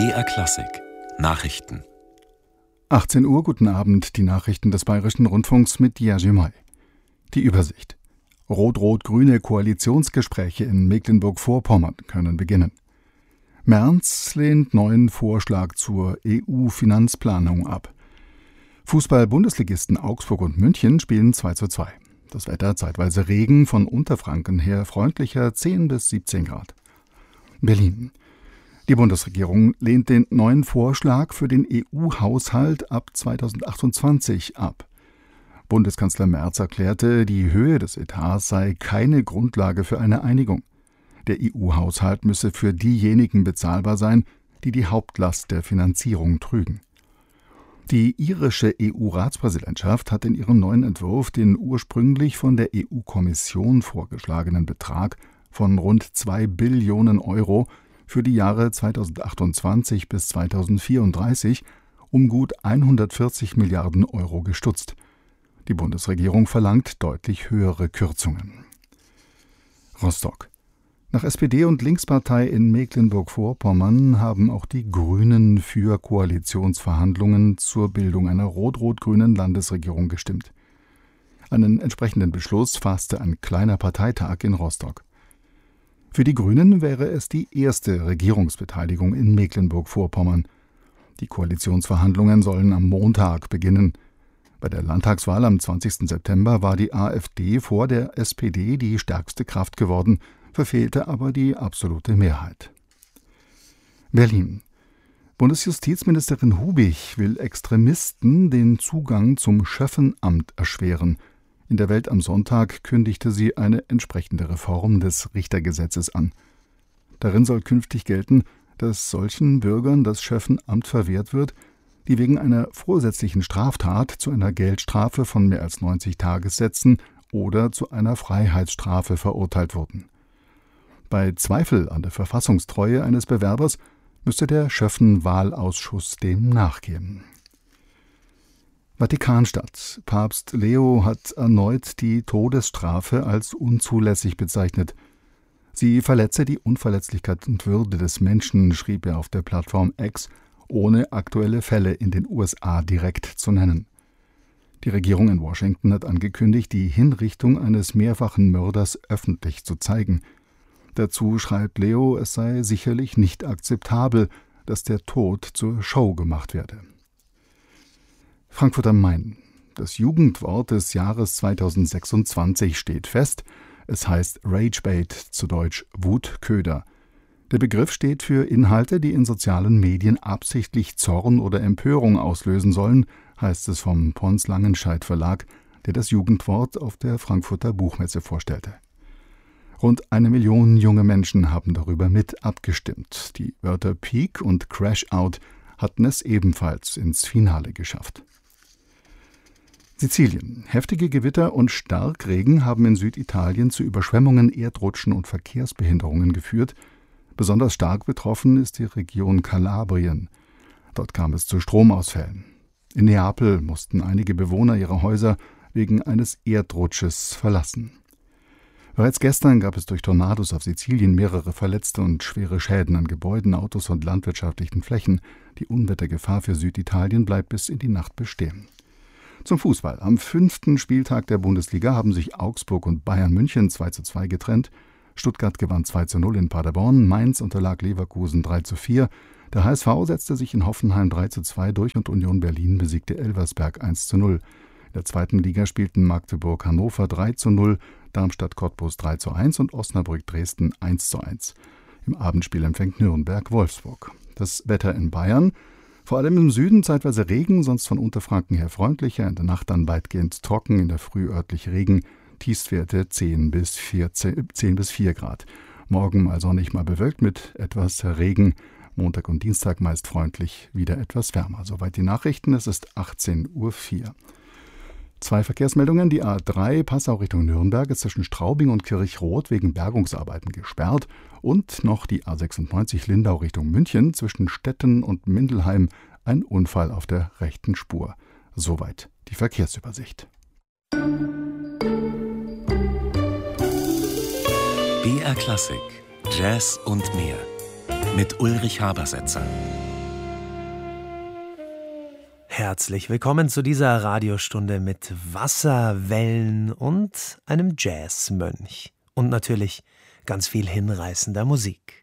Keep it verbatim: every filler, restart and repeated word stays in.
B R Klassik Nachrichten. achtzehn Uhr, guten Abend, die Nachrichten des Bayerischen Rundfunks mit Jerzy May. Die Übersicht. Rot-Rot-Grüne Koalitionsgespräche in Mecklenburg-Vorpommern können beginnen. Merz lehnt neuen Vorschlag zur E U-Finanzplanung ab. Fußball-Bundesligisten Augsburg und München spielen zwei zu zwei. Das Wetter zeitweise Regen, von Unterfranken her freundlicher zehn bis siebzehn Grad. Berlin. Die Bundesregierung lehnt den neuen Vorschlag für den E U-Haushalt ab zweitausendachtundzwanzig ab. Bundeskanzler Merz erklärte, die Höhe des Etats sei keine Grundlage für eine Einigung. Der E U-Haushalt müsse für diejenigen bezahlbar sein, die die Hauptlast der Finanzierung trügen. Die irische E U-Ratspräsidentschaft hat in ihrem neuen Entwurf den ursprünglich von der E U-Kommission vorgeschlagenen Betrag von rund zwei Billionen Euro für die Jahre zweitausendachtundzwanzig bis zweitausendvierunddreißig um gut hundertvierzig Milliarden Euro gestutzt. Die Bundesregierung verlangt deutlich höhere Kürzungen. Rostock. Nach S P D und Linkspartei in Mecklenburg-Vorpommern haben auch die Grünen für Koalitionsverhandlungen zur Bildung einer rot-rot-grünen Landesregierung gestimmt. Einen entsprechenden Beschluss fasste ein kleiner Parteitag in Rostock. Für die Grünen wäre es die erste Regierungsbeteiligung in Mecklenburg-Vorpommern. Die Koalitionsverhandlungen sollen am Montag beginnen. Bei der Landtagswahl am zwanzigsten September war die AfD vor der S P D die stärkste Kraft geworden, verfehlte aber die absolute Mehrheit. Berlin. Bundesjustizministerin Hubich will Extremisten den Zugang zum Schöffenamt erschweren. In der Welt am Sonntag kündigte sie eine entsprechende Reform des Richtergesetzes an. Darin soll künftig gelten, dass solchen Bürgern das Schöffenamt verwehrt wird, die wegen einer vorsätzlichen Straftat zu einer Geldstrafe von mehr als neunzig Tagessätzen oder zu einer Freiheitsstrafe verurteilt wurden. Bei Zweifel an der Verfassungstreue eines Bewerbers müsste der Schöffen-Wahlausschuss dem nachgehen. Vatikanstadt. Papst Leo hat erneut die Todesstrafe als unzulässig bezeichnet. Sie verletze die Unverletzlichkeit und Würde des Menschen, schrieb er auf der Plattform X, ohne aktuelle Fälle in den U S A direkt zu nennen. Die Regierung in Washington hat angekündigt, die Hinrichtung eines mehrfachen Mörders öffentlich zu zeigen. Dazu schreibt Leo, es sei sicherlich nicht akzeptabel, dass der Tod zur Show gemacht werde. Frankfurt am Main. Das Jugendwort des Jahres zweitausendsechsundzwanzig steht fest. Es heißt Ragebait, zu Deutsch Wutköder. Der Begriff steht für Inhalte, die in sozialen Medien absichtlich Zorn oder Empörung auslösen sollen, heißt es vom Pons Langenscheidt Verlag, der das Jugendwort auf der Frankfurter Buchmesse vorstellte. Rund eine Million junge Menschen haben darüber mit abgestimmt. Die Wörter Peak und Crash Out hatten es ebenfalls ins Finale geschafft. Sizilien. Heftige Gewitter und Starkregen haben in Süditalien zu Überschwemmungen, Erdrutschen und Verkehrsbehinderungen geführt. Besonders stark betroffen ist die Region Kalabrien. Dort kam es zu Stromausfällen. In Neapel mussten einige Bewohner ihre Häuser wegen eines Erdrutsches verlassen. Bereits gestern gab es durch Tornados auf Sizilien mehrere Verletzte und schwere Schäden an Gebäuden, Autos und landwirtschaftlichen Flächen. Die Unwettergefahr für Süditalien bleibt bis in die Nacht bestehen. Zum Fußball. Am fünften Spieltag der Bundesliga haben sich Augsburg und Bayern München zwei zu zwei getrennt. Stuttgart gewann zwei zu null in Paderborn, Mainz unterlag Leverkusen drei zu vier. Der H S V setzte sich in Hoffenheim drei zu zwei durch und Union Berlin besiegte Elversberg eins zu null. In der zweiten Liga spielten Magdeburg Hannover drei zu null, Darmstadt Cottbus drei zu eins und Osnabrück Dresden eins zu eins. Im Abendspiel empfängt Nürnberg Wolfsburg. Das Wetter in Bayern: vor allem im Süden zeitweise Regen, sonst von Unterfranken her freundlicher, in der Nacht dann weitgehend trocken, in der Früh örtlich Regen, Tiefstwerte zehn bis vier Grad. Morgen mal sonnig, mal bewölkt mit etwas Regen, Montag und Dienstag meist freundlich, wieder etwas wärmer. Soweit die Nachrichten, es ist achtzehn Uhr vier. Zwei Verkehrsmeldungen. Die A drei Passau Richtung Nürnberg ist zwischen Straubing und Kirchroth wegen Bergungsarbeiten gesperrt. Und noch die A sechsundneunzig Lindau Richtung München zwischen Stetten und Mindelheim, ein Unfall auf der rechten Spur. Soweit die Verkehrsübersicht. B R Klassik, Jazz und mehr mit Ulrich Habersetzer. Herzlich willkommen zu dieser Radiostunde mit Wasserwellen und einem Jazzmönch. Und natürlich ganz viel hinreißender Musik.